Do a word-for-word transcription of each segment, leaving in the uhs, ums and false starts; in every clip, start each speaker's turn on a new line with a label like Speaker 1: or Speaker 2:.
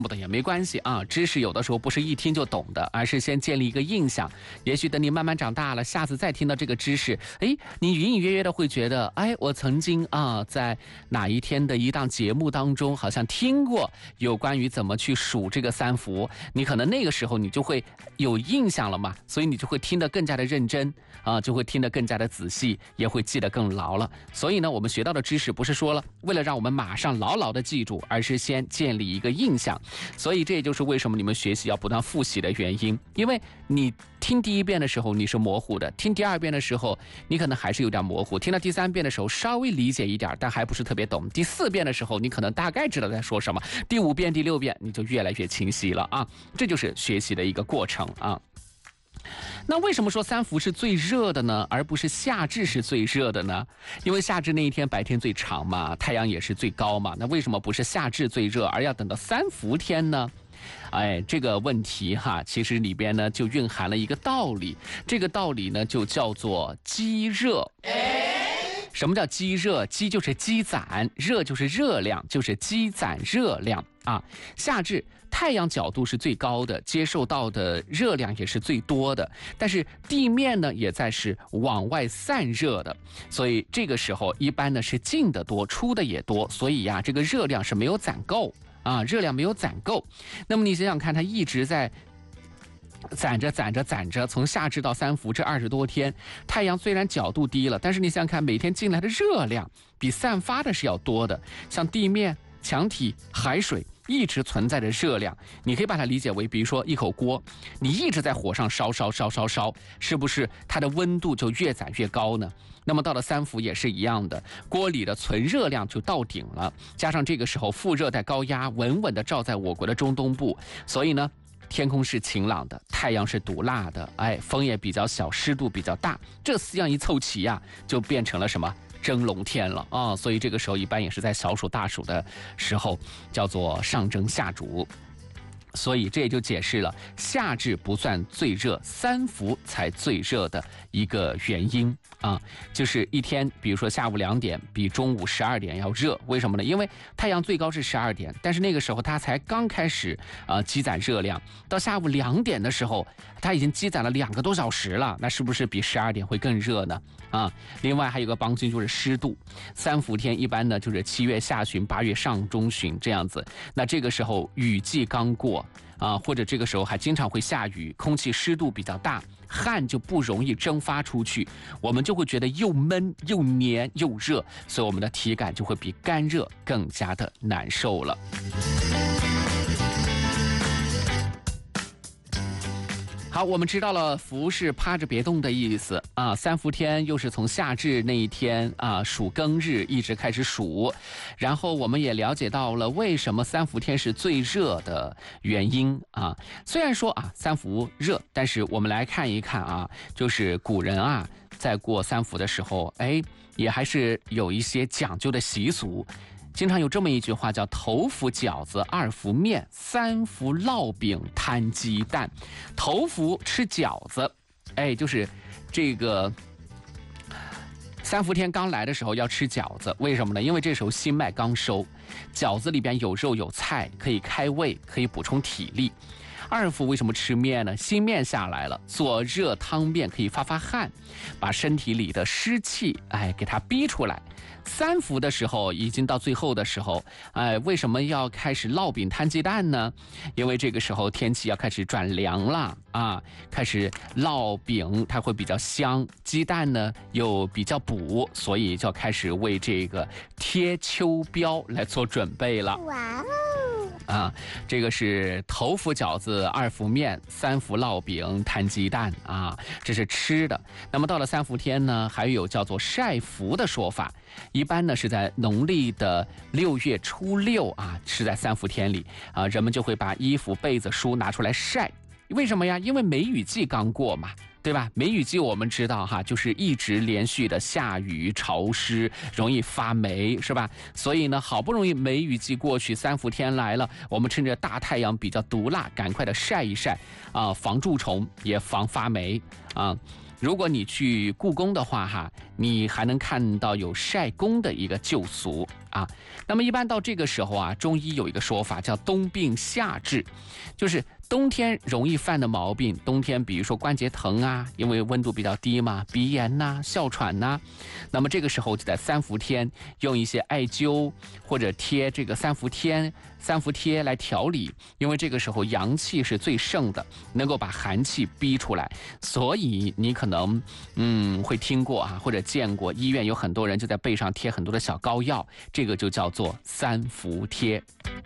Speaker 1: 不懂也没关系啊，知识有的时候不是一听就懂的，而是先建立一个印象。也许等你慢慢长大了，下次再听到这个知识，哎，你隐隐约约的会觉得，哎，我曾经啊在哪一天的一档节目当中，好像听过有关于怎么去数这个三伏。你可能那个时候你就会有印象了嘛，所以你就会听得更加的认真啊，就会听得更加的仔细，也会记得更牢了。所以呢，我们学到的知识不是说了为了让我们马上牢牢的记住，而是先建立一个印象。所以这也就是为什么你们学习要不断复习的原因，因为你听第一遍的时候你是模糊的，听第二遍的时候你可能还是有点模糊，听到第三遍的时候稍微理解一点，但还不是特别懂，第四遍的时候你可能大概知道在说什么，第五遍第六遍你就越来越清晰了啊，这就是学习的一个过程啊。那为什么说三伏是最热的呢，而不是夏至是最热的呢？因为夏至那一天白天最长嘛，太阳也是最高嘛，那为什么不是夏至最热，而要等到三伏天呢？哎，这个问题哈，其实里边呢就蕴含了一个道理，这个道理呢就叫做积热。什么叫积热？积就是积攒，热就是热量，就是积攒热量啊。夏至太阳角度是最高的，接受到的热量也是最多的，但是地面呢也在是往外散热的，所以这个时候一般呢是进的多，出的也多，所以呀这个热量是没有攒够啊，热量没有攒够。那么你想想看，它一直在攒着攒着攒着，从夏至到三伏这二十多天，太阳虽然角度低了，但是你想想看，每天进来的热量比散发的是要多的，像地面、墙体、海水一直存在着热量，你可以把它理解为，比如说一口锅，你一直在火上烧烧烧烧烧，是不是它的温度就越攒越高呢？那么到了三伏也是一样的，锅里的存热量就到顶了，加上这个时候副热带高压稳稳地照在我国的中东部，所以呢天空是晴朗的，太阳是毒辣的，哎，风也比较小，湿度比较大，这四样一凑齐呀、啊，就变成了什么？蒸笼天了啊！所以这个时候一般也是在小暑大暑的时候，叫做上蒸下煮。所以这也就解释了夏至不算最热，三伏才最热的一个原因啊，就是一天，比如说下午两点比中午十二点要热，为什么呢？因为太阳最高是十二点，但是那个时候它才刚开始啊、呃、积攒热量，到下午两点的时候，它已经积攒了两个多小时了，那是不是比十二点会更热呢？啊，另外还有个帮凶就是湿度，三伏天一般呢就是七月下旬、八月上中旬这样子，那这个时候雨季刚过。啊，或者这个时候还经常会下雨，空气湿度比较大，汗就不容易蒸发出去，我们就会觉得又闷又黏又热，所以我们的体感就会比干热更加的难受了。好，我们知道了伏是趴着别动的意思啊，三伏天又是从夏至那一天啊数庚日一直开始数，然后我们也了解到了为什么三伏天是最热的原因啊。虽然说啊三伏热，但是我们来看一看啊，就是古人啊在过三伏的时候，哎，也还是有一些讲究的习俗。经常有这么一句话叫头伏饺子，二伏面，三伏烙饼，摊鸡蛋。头伏吃饺子，哎，就是这个三伏天刚来的时候要吃饺子，为什么呢？因为这时候新麦刚收，饺子里边有肉有菜，可以开胃，可以补充体力。二伏为什么吃面呢？新面下来了，做热汤面可以发发汗，把身体里的湿气哎给它逼出来。三伏的时候已经到最后的时候，哎，为什么要开始烙饼摊鸡蛋呢？因为这个时候天气要开始转凉了啊，开始烙饼它会比较香，鸡蛋呢又比较补，所以就要开始为这个贴秋膘来做准备了。哇哦！啊，这个是头伏饺子，二伏面，三伏烙饼，摊鸡蛋啊，这是吃的。那么到了三伏天呢，还有叫做晒伏的说法，一般呢是在农历的六月初六啊，是在三伏天里啊，人们就会把衣服、被子、书拿出来晒。为什么呀？因为梅雨季刚过嘛，对吧？梅雨季我们知道哈，就是一直连续的下雨、潮湿，容易发霉，是吧？所以呢，好不容易梅雨季过去，三伏天来了，我们趁着大太阳比较毒辣，赶快的晒一晒啊，防蛀虫也防发霉啊。 如果你去故宫的话哈，你还能看到有晒宫的一个旧俗啊。那么一般到这个时候啊，中医有一个说法叫冬病夏治，就是冬天容易犯的毛病，冬天比如说关节疼啊，因为温度比较低嘛，鼻炎呐、啊、哮喘呐、啊，那么这个时候就在三伏天用一些艾灸或者贴这个三伏天三伏贴来调理，因为这个时候阳气是最盛的，能够把寒气逼出来，所以你可能嗯会听过啊或者见过医院有很多人就在背上贴很多的小膏药，这个就叫做三伏贴。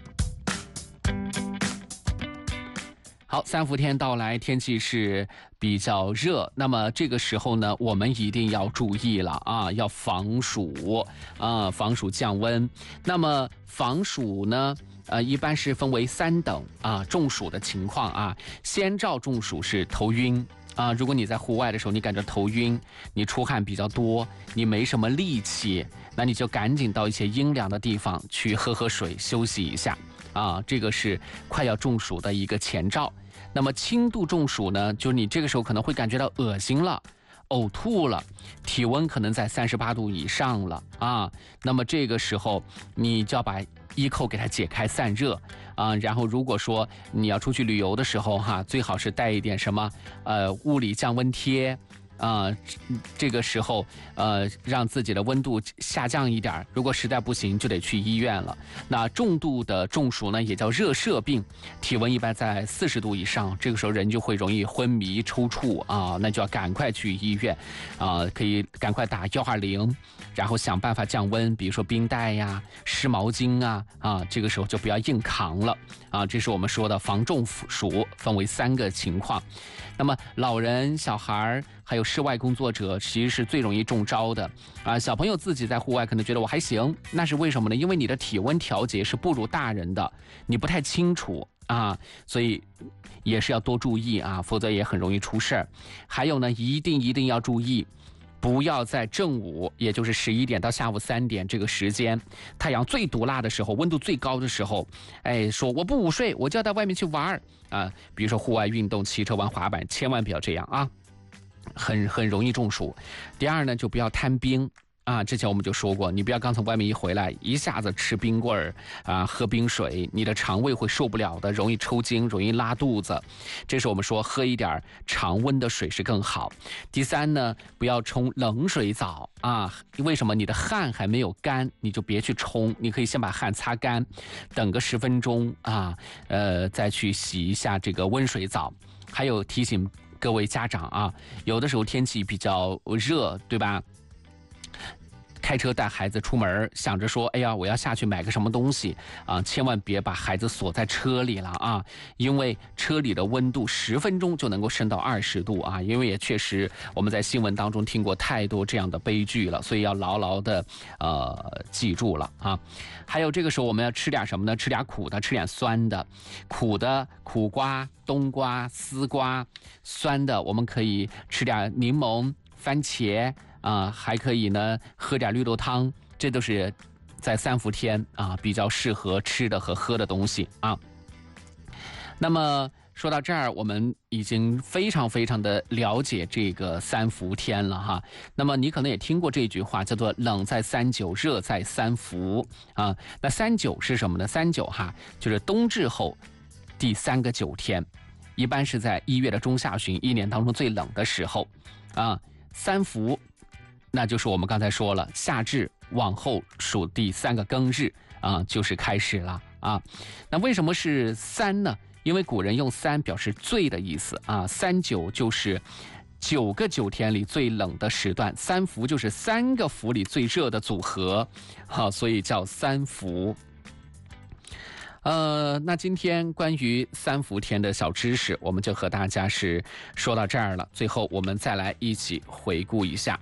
Speaker 1: 好，三伏天到来，天气是比较热，那么这个时候呢，我们一定要注意了啊，要防暑啊，防暑降温。那么防暑呢，呃，一般是分为三等啊，中暑的情况啊，先兆中暑是头晕。啊，如果你在户外的时候，你感觉头晕，你出汗比较多，你没什么力气，那你就赶紧到一些阴凉的地方去喝喝水，休息一下。啊，这个是快要中暑的一个前兆。那么轻度中暑呢，就是你这个时候可能会感觉到恶心了、呕吐了，体温可能在三十八度以上了啊。那么这个时候你就要把衣扣给它解开散热啊。然后如果说你要出去旅游的时候哈，最好是带一点什么呃物理降温贴。啊、呃，这个时候，呃，让自己的温度下降一点，如果实在不行，就得去医院了。那重度的中暑呢，也叫热射病，体温一般在四十度以上，这个时候人就会容易昏迷抽搐啊，那就要赶快去医院，啊，可以赶快打幺二零，然后想办法降温，比如说冰袋呀、湿毛巾啊，啊，这个时候就不要硬扛了啊。这是我们说的防中暑，分为三个情况。那么老人、小孩还有室外工作者其实是最容易中招的啊。小朋友自己在户外可能觉得我还行，那是为什么呢？因为你的体温调节是不如大人的，你不太清楚啊，所以也是要多注意啊，否则也很容易出事儿。还有呢，一定一定要注意，不要在正午，也就是十一点到下午三点这个时间，太阳最毒辣的时候，温度最高的时候，哎，说我不午睡，我就要到外面去玩啊。比如说户外运动，骑车、玩滑板，千万不要这样啊，很很容易中暑。第二呢，就不要贪冰。啊，之前我们就说过，你不要刚从外面一回来，一下子吃冰棍儿啊，喝冰水，你的肠胃会受不了的，容易抽筋，容易拉肚子。这是我们说喝一点常温的水是更好。第三呢，不要冲冷水澡啊，为什么？你的汗还没有干，你就别去冲，你可以先把汗擦干，等个十分钟啊，呃，再去洗一下这个温水澡。还有提醒各位家长啊，有的时候天气比较热，对吧？开车带孩子出门，想着说，哎呀，我要下去买个什么东西啊，千万别把孩子锁在车里了啊，因为车里的温度十分钟就能够升到二十度啊，因为也确实我们在新闻当中听过太多这样的悲剧了，所以要牢牢的呃记住了啊。还有这个时候我们要吃点什么呢？吃点苦的，吃点酸的，苦的苦瓜、冬瓜、丝瓜，酸的我们可以吃点柠檬、番茄。啊，还可以呢，喝点绿豆汤，这都是在三伏天啊比较适合吃的和喝的东西啊。那么说到这儿，我们已经非常非常的了解这个三伏天了哈。那么你可能也听过这句话，叫做冷在三九，热在三伏啊。那三九是什么呢？三九哈，就是冬至后第三个九天，一般是在一月的中下旬，一年当中最冷的时候啊。三伏。那就是我们刚才说了，夏至往后数第三个庚日啊，就是开始了啊。那为什么是三呢？因为古人用三表示最的意思啊，三九就是九个九天里最冷的时段，三伏就是三个伏里最热的组合，好、啊，所以叫三伏。呃，那今天关于三伏天的小知识，我们就和大家是说到这儿了。最后，我们再来一起回顾一下。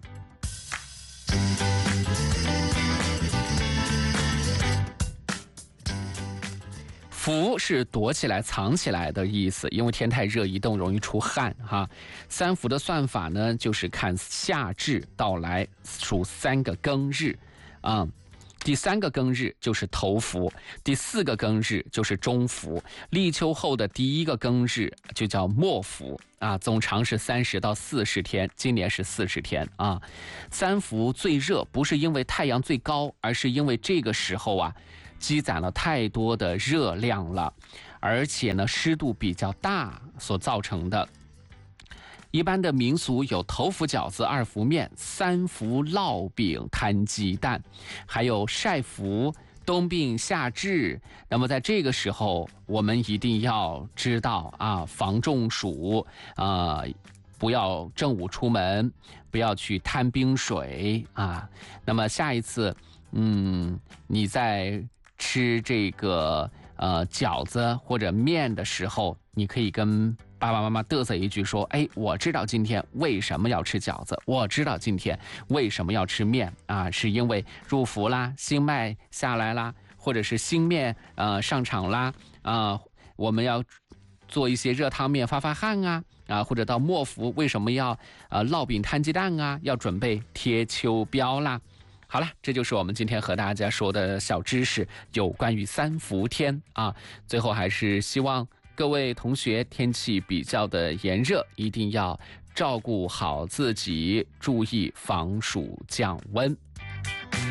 Speaker 1: 伏是躲起来、藏起来的意思，因为天太热，一动容易出汗哈。三伏的算法呢，就是看夏至到来，数三个庚日啊。 第三个庚日就是头伏，第四个庚日就是中伏，立秋后的第一个庚日就叫末伏啊，总长是三十到四十天，今年是四十天啊。三伏最热，不是因为太阳最高，而是因为这个时候啊，积攒了太多的热量了，而且呢湿度比较大所造成的。一般的民俗有头伏饺子、二伏面、三伏烙饼、摊鸡蛋，还有晒伏、冬病夏治。那么在这个时候，我们一定要知道啊，防中暑啊、呃，不要正午出门，不要去摊冰水啊。那么下一次，嗯，你在吃这个呃饺子或者面的时候，你可以跟爸爸妈妈嘚瑟一句说，哎，我知道今天为什么要吃饺子，我知道今天为什么要吃面啊，是因为入伏啦，新麦下来啦，或者是新面呃上场啦啊，我们要做一些热汤面发发汗啊啊，或者到末伏为什么要呃烙饼摊鸡蛋啊，要准备贴秋膘啦。好了，这就是我们今天和大家说的小知识，有关于三伏天啊。最后还是希望各位同学，天气比较的炎热，一定要照顾好自己，注意防暑降温。